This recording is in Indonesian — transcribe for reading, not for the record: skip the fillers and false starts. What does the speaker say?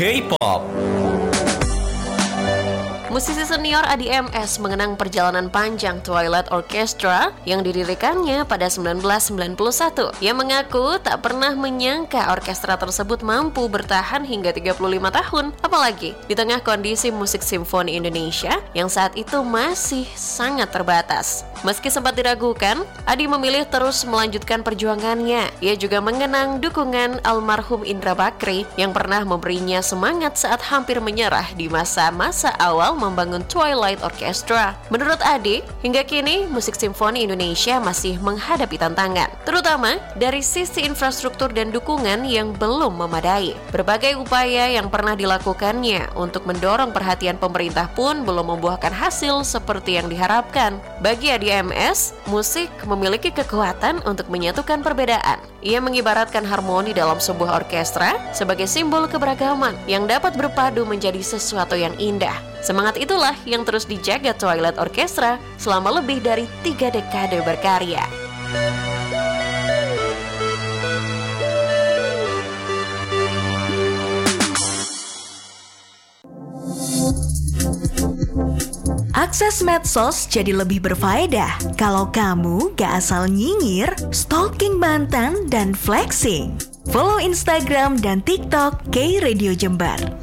K-pop. Musisi senior Addie MS mengenang perjalanan panjang Twilight Orchestra yang didirikannya pada 1991. Ia mengaku tak pernah menyangka orkestra tersebut mampu bertahan hingga 35 tahun, apalagi di tengah kondisi musik simfoni Indonesia yang saat itu masih sangat terbatas. Meski sempat diragukan, Addie memilih terus melanjutkan perjuangannya. Ia juga mengenang dukungan almarhum Indra Bakri yang pernah memberinya semangat saat hampir menyerah di masa-masa awal membangun Twilight Orchestra. Menurut Addie, hingga kini musik simfoni Indonesia masih menghadapi tantangan, terutama dari sisi infrastruktur dan dukungan yang belum memadai. Berbagai upaya yang pernah dilakukannya untuk mendorong perhatian pemerintah pun belum membuahkan hasil seperti yang diharapkan. Bagi Addie MS, musik memiliki kekuatan untuk menyatukan perbedaan. Ia mengibaratkan harmoni dalam sebuah orkestra sebagai simbol keberagaman yang dapat berpadu menjadi sesuatu yang indah. Semangat itulah yang terus dijaga Twilight Orchestra selama lebih dari 3 dekade berkarya. Akses medsos jadi lebih berfaedah kalau kamu gak asal nyinyir, stalking mantan, dan flexing. Follow Instagram dan TikTok K Radio Jember.